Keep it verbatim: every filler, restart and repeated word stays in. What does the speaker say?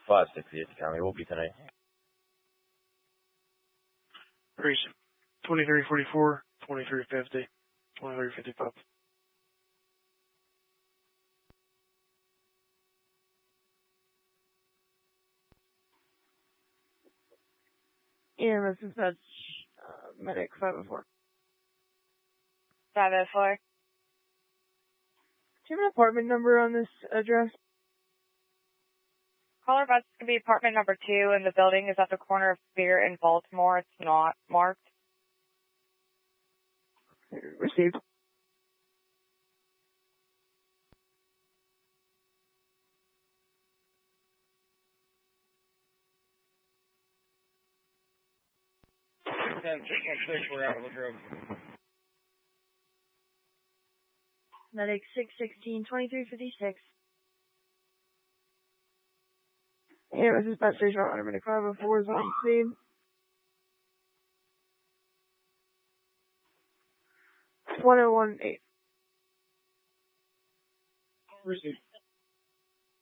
five sixty-eight to county. We'll be tonight. Precinct twenty-three forty-four, twenty-three fifty, twenty-three fifty-five. E M S dispatch, uh, medic five oh four. five oh four. Do you have an apartment number on this address? Caller bus could be apartment number two, and the building is at the corner of Spear in Baltimore. It's not marked. Received. ten six one six, we're out of the room. Medic six sixteen, twenty-three fifty-six. E M S dispatch station one medic five oh four is on speed. one oh one eight. Received.